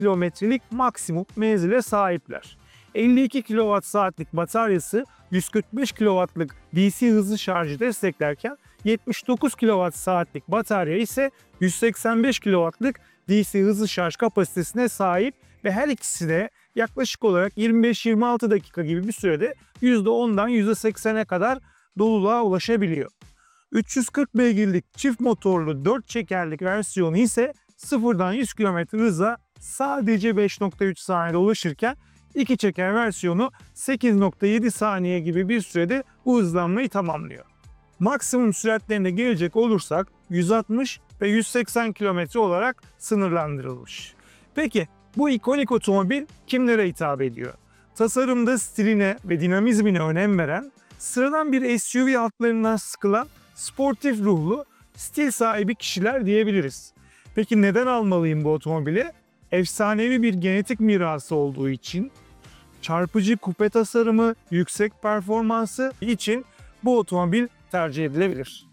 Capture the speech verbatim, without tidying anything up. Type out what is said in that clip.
kilometrelik maksimum menzile sahipler. elli iki kilowatt saatlik bataryası yüz kırk beş kilowattlık D C hızlı şarjı desteklerken yetmiş dokuz kilowatt saatlik batarya ise yüz seksen beş kilowattlık D C hızlı şarj kapasitesine sahip ve her ikisi de yaklaşık olarak yirmi beş yirmi altı dakika gibi bir sürede yüzde ondan yüzde seksene kadar doluluğa ulaşabiliyor. üç yüz kırk beygirlik çift motorlu dört çekerlik versiyonu ise sıfırdan yüz kilometre hıza sadece beş nokta üç saniyede ulaşırken iki çeker versiyonu sekiz nokta yedi saniye gibi bir sürede bu hızlanmayı tamamlıyor. Maksimum süratlerine gelecek olursak yüz altmış ve yüz seksen kilometre olarak sınırlandırılmış. Peki bu ikonik otomobil kimlere hitap ediyor? Tasarımda stiline ve dinamizmine önem veren, sıradan bir S U V altlarından sıkılan sportif ruhlu, stil sahibi kişiler diyebiliriz. Peki neden almalıyım bu otomobili? Efsanevi bir genetik mirası olduğu için, çarpıcı kupe tasarımı, yüksek performansı için bu otomobil tercih edilebilir.